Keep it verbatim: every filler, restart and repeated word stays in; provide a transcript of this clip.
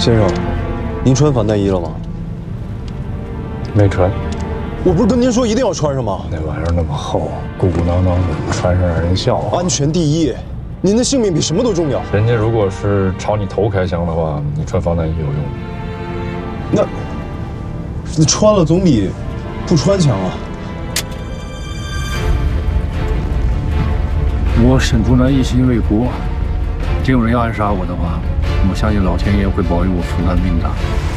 先生，您穿防弹衣了吗？ 没穿。 我不是跟您说一定要穿上吗？ 那玩意儿那么厚，鼓鼓囊囊的，穿上让人笑话。 安全第一，您的性命比什么都重要。 人家如果是朝你头开枪的话，你穿防弹衣有用。 那，那穿了总比不穿强啊。 我身处那一心为国，真有人要暗杀我的话，我相信老天爷会保佑我福难命大。